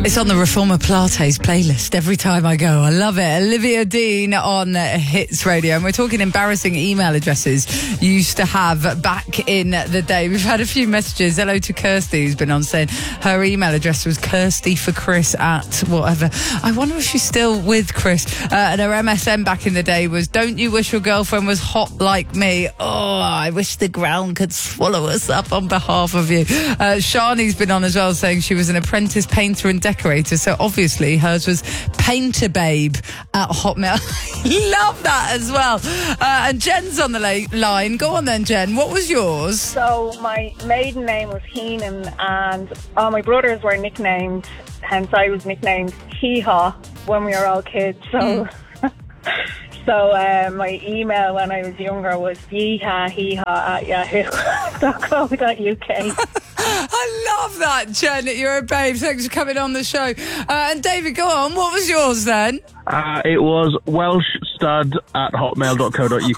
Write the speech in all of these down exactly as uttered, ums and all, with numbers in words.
It's on the Reformer Pilates playlist every time I go. I love it. Olivia Dean on Hits Radio. And we're talking embarrassing email addresses you used to have back in the day. We've had a few messages. Hello to Kirsty, who's been on, saying her email address was Kirsty for Chris at whatever. I wonder if she's still with Chris. Uh, and her M S N back in the day was, don't you wish your girlfriend was hot like me? Oh, I wish the ground could swallow us up on behalf of you. Uh, Shani's been on as well, saying she was an apprentice painter and decorator, so obviously hers was Painter Babe at Hotmail. Love that as well. Uh, and Jen's on the la- line. Go on then, Jen. What was yours? So my maiden name was Heenan, and all my brothers were nicknamed, hence I was nicknamed Hee-Haw when we were all kids. So, mm. so uh, my email when I was younger was yeehaw hee-haw at yahoo dot co dot uk. I love that, Jen. You're a babe. Thanks for coming on the show. Uh, and David, go on. What was yours then? Uh, it was welshstud at hotmail dot co dot uk.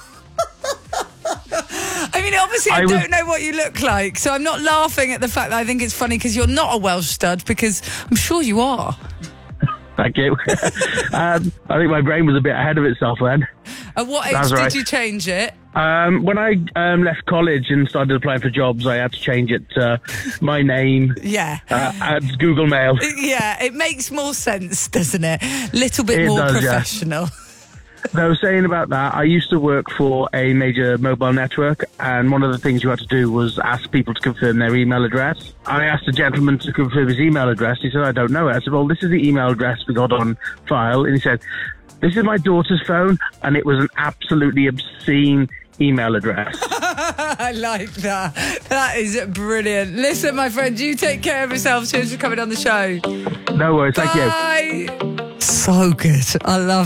I mean, obviously, I, I was... don't know what you look like, so I'm not laughing at the fact that I think it's funny because you're not a Welsh stud, because I'm sure you are. Thank you. um, I think my brain was a bit ahead of itself then. At what age That's did right. you change it? Um, when I um, left college and started applying for jobs, I had to change it to my name. Yeah. Uh, at Google Mail. Yeah, it makes more sense, doesn't it? Little bit It more does, professional. Yeah. Though saying about that, I used to work for a major mobile network, and one of the things you had to do was ask people to confirm their email address. I asked a gentleman to confirm his email address. He said, I don't know it. I said, well, this is the email address we got on file. And he said, this is my daughter's phone, and it was an absolutely obscene email address. I like that. That is brilliant. Listen, my friend, you take care of yourself. Cheers for coming on the show. No worries. Thank Bye. you. So good. I love